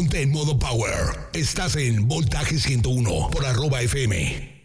Ponte en modo power. Estás en Voltaje 101 por @FM.